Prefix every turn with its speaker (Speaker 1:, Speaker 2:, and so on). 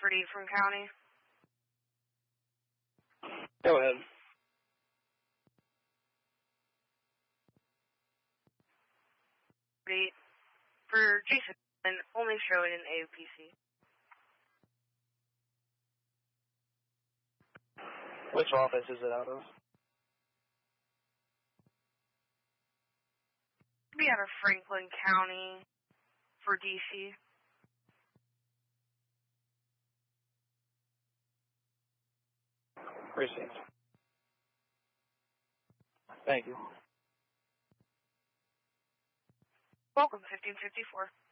Speaker 1: Reed from County.
Speaker 2: Go ahead.
Speaker 1: Reed for Jason, and only showing in AOPC.
Speaker 2: Which office is it out of?
Speaker 1: Be out of Franklin County for DC.
Speaker 2: Precinct. Thank you.
Speaker 1: Welcome, 1554.